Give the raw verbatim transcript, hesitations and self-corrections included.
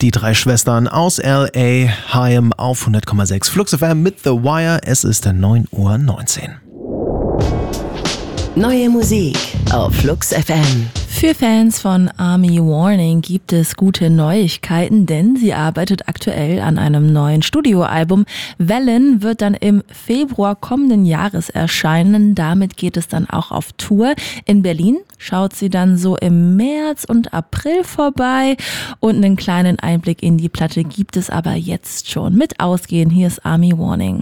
Die drei Schwestern aus L A, Haim auf hundert Komma sechs Flux F M mit The Wire. Es ist neun Uhr neunzehn. Neue Musik auf Flux F M. Für Fans von Army Warning gibt es gute Neuigkeiten, denn sie arbeitet aktuell an einem neuen Studioalbum. Wellen wird dann im Februar kommenden Jahres erscheinen. Damit geht es dann auch auf Tour. In Berlin schaut sie dann so im März und April vorbei. Und einen kleinen Einblick in die Platte gibt es aber jetzt schon. Mit Ausgehen, hier ist Army Warning.